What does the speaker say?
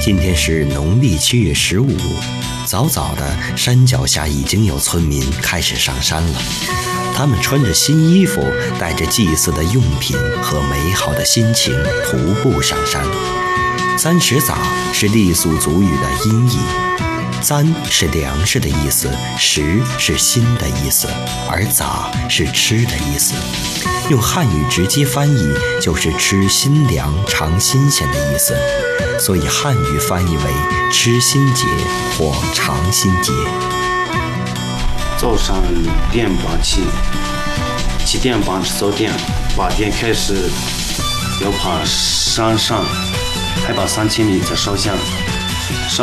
今天是农历7月15，早早的，山脚下已经有村民开始上山了。他们穿着新衣服，带着祭祀的用品和美好的心情，徒步上山。30早是傈僳族语的音译，簪是粮食的意思，食是心的意思，而早是吃的意思。用汉语直接翻译就是吃新粮、尝新鲜的意思，所以汉语翻译为吃新节或尝新节。 早上6点半起，7点半吃早点，8点开始要爬山上，海拔3000米在烧香。